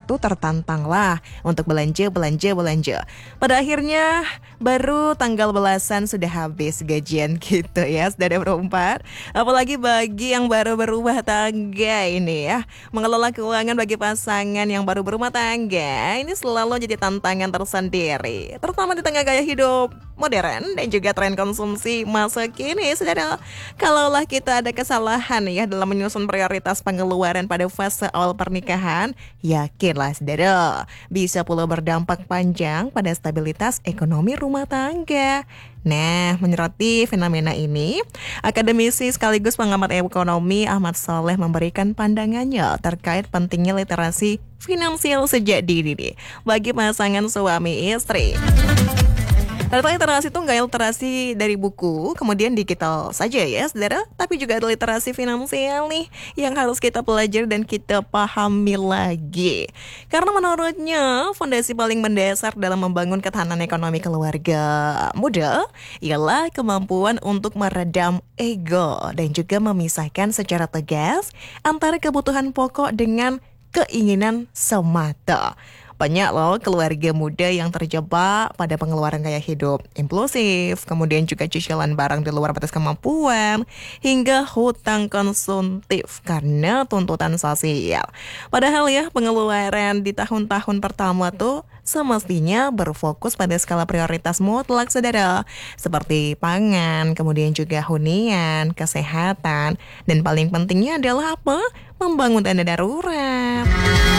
tuh tertantang lah untuk belanja. Pada akhirnya baru tanggal belasan sudah habis gajian gitu ya, saudara berempat. Apalagi bagi yang baru berumah tangga ini ya, mengelola keuangan bagi pasangan yang baru berumah tangga ini selalu jadi tantangan tersendiri, terutama di tengah gaya hidup modern dan juga tren konsumsi masa kini, saudara. Kalaulah kita ada kesalahan ya dalam menyusun prioritas pengeluaran pada fase awal pernikahan, yakinlah saudara, bisa pula berdampak panjang pada stabilitas ekonomi rumah tangga. Nah, menyoroti fenomena ini, akademisi sekaligus pengamat ekonomi Ahmad Saleh memberikan pandangannya terkait pentingnya literasi finansial sejak dini nih bagi pasangan suami istri. Ternyata literasi itu nggak literasi dari buku, kemudian digital saja ya saudara, tapi juga ada literasi finansial nih yang harus kita pelajari dan kita pahami lagi. Karena menurutnya fondasi paling mendasar dalam membangun ketahanan ekonomi keluarga muda ialah kemampuan untuk meredam ego dan juga memisahkan secara tegas antara kebutuhan pokok dengan keinginan semata. Banyak loh keluarga muda yang terjebak pada pengeluaran gaya hidup impulsif, kemudian juga cicilan barang di luar batas kemampuan, hingga hutang konsumtif karena tuntutan sosial. Padahal ya, pengeluaran di tahun-tahun pertama tuh semestinya berfokus pada skala prioritas mutlak saudara, seperti pangan, kemudian juga hunian, kesehatan, dan paling pentingnya adalah apa? Membangun dana darurat.